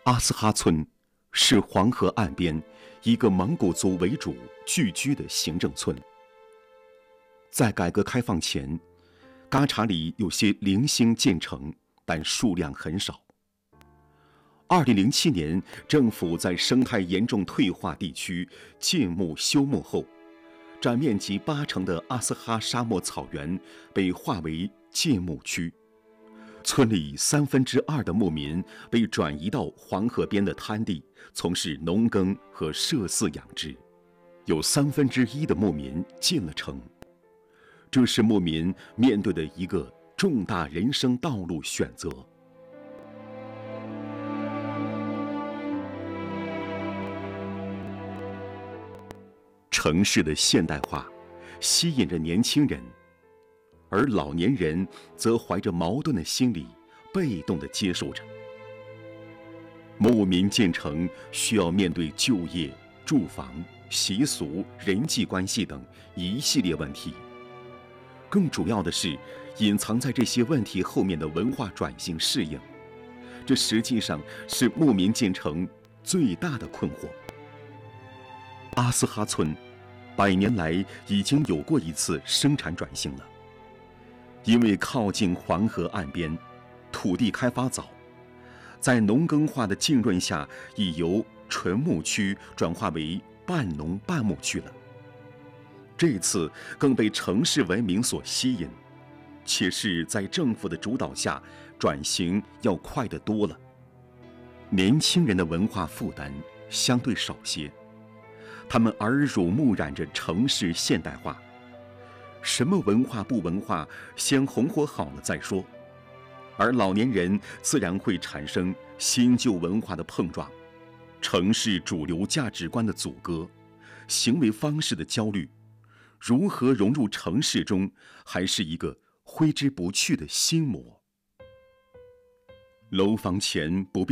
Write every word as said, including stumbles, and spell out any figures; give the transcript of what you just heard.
阿斯哈村是黄河岸边一个蒙古族为主聚居的行政村。在改革开放前，嘎查里有些零星建成，但数量很少。二零零七年，政府在生态严重退化地区建牧休牧后，占面积八成的阿斯哈沙漠草原被划为建牧区，村里三分之二的牧民被转移到黄河边的滩地，从事农耕和设饲养殖，有三分之一的牧民进了城。这是牧民面对的一个重大人生道路选择。城市的现代化吸引着年轻人，而老年人则怀着矛盾的心理，被动地接受着。牧民进城需要面对就业、住房、习俗、人际关系等一系列问题。更主要的是，隐藏在这些问题后面的文化转型适应，这实际上是牧民进城最大的困惑。阿斯哈村百年来已经有过一次生产转型了，因为靠近黄河岸边，土地开发早，在农耕化的浸润下，已由纯牧区转化为半农半牧区了。这次更被城市文明所吸引，且是在政府的主导下，转型要快得多了。年轻人的文化负担相对少些，他们耳濡目染着城市现代化，什么文化不文化，先红火好了再说。而老年人自然会产生新旧文化的碰撞，城市主流价值观的阻隔，行为方式的焦虑，如何融入城市中，还是一个挥之不去的心魔。楼房前不必